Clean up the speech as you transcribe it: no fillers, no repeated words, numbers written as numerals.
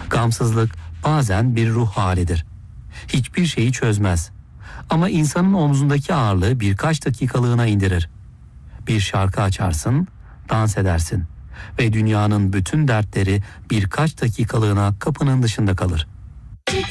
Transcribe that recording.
Gamsızlık bazen bir ruh halidir. Hiçbir şeyi çözmez. Ama insanın omzundaki ağırlığı birkaç dakikalığına indirir. Bir şarkı açarsın, dans edersin ve dünyanın bütün dertleri birkaç dakikalığına kapının dışında kalır.